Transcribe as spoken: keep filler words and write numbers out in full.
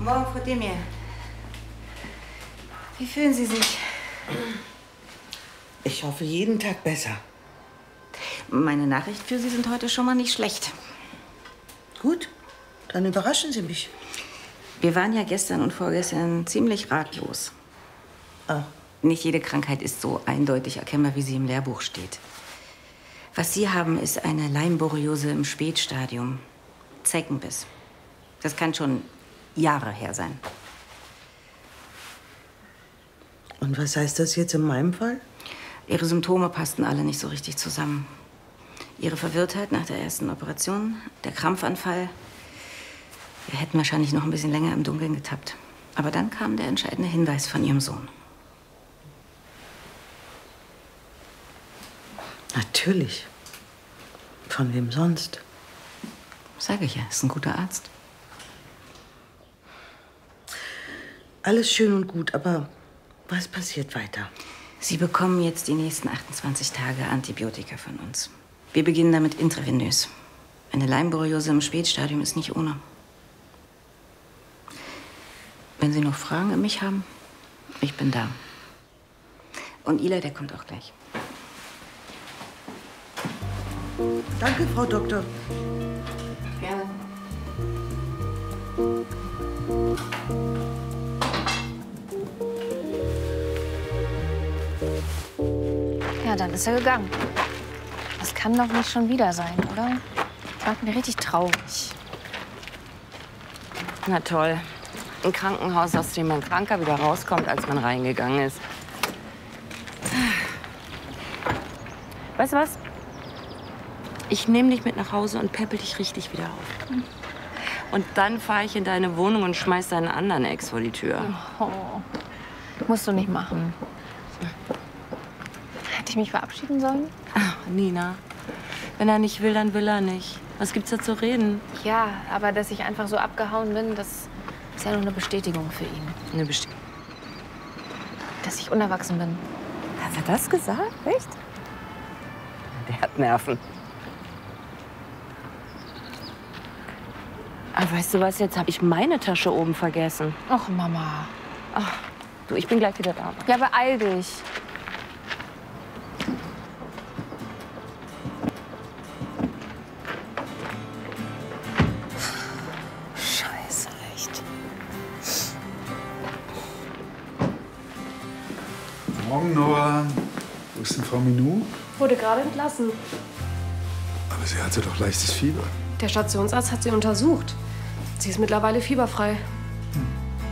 Morgen, Frau Demir. Wie fühlen Sie sich? Ich hoffe, jeden Tag besser. Meine Nachricht für Sie sind heute schon mal nicht schlecht. Gut, dann überraschen Sie mich. Wir waren ja gestern und vorgestern ziemlich ratlos. Ah. Nicht jede Krankheit ist so eindeutig erkennbar, wie sie im Lehrbuch steht. Was Sie haben, ist eine Leimborreliose im Spätstadium. Zeckenbiss. Das kann schon Jahre her sein. Und was heißt das jetzt in meinem Fall? Ihre Symptome passten alle nicht so richtig zusammen. Ihre Verwirrtheit nach der ersten Operation, der Krampfanfall. Wir hätten wahrscheinlich noch ein bisschen länger im Dunkeln getappt. Aber dann kam der entscheidende Hinweis von Ihrem Sohn. Natürlich. Von wem sonst? Sage ich ja, ist ein guter Arzt. Alles schön und gut, aber was passiert weiter? Sie bekommen jetzt die nächsten achtundzwanzig Tage Antibiotika von uns. Wir beginnen damit intravenös. Eine Leimborreliose im Spätstadium ist nicht ohne. Wenn Sie noch Fragen an mich haben, ich bin da. Und Ila, der kommt auch gleich. Danke, Frau Doktor. Gerne. Ja, dann ist er gegangen. Das kann doch nicht schon wieder sein, oder? Das macht mich richtig traurig. Na toll. Ein Krankenhaus, aus dem man kranker wieder rauskommt, als man reingegangen ist. Weißt du was? Ich nehme dich mit nach Hause und peppel dich richtig wieder auf. Und dann fahre ich in deine Wohnung und schmeiß deinen anderen Ex vor die Tür. Oh, musst du nicht machen. Hätte ich mich verabschieden sollen? Ach, Nina, wenn er nicht will, dann will er nicht. Was gibt's da zu reden? Ja, aber dass ich einfach so abgehauen bin, das ist ja nur eine Bestätigung für ihn. Eine Bestätigung. Dass ich unerwachsen bin. Hat er das gesagt? Echt? Der hat Nerven. Aber weißt du was, jetzt habe ich meine Tasche oben vergessen. Ach, Mama. Ach, du, ich bin gleich wieder da. Ja, beeil dich. Scheiße, echt. Morgen, Nora. Wo ist denn Frau Minou? Wurde gerade entlassen. Aber sie hatte doch leichtes Fieber. Der Stationsarzt hat sie untersucht. Sie ist mittlerweile fieberfrei.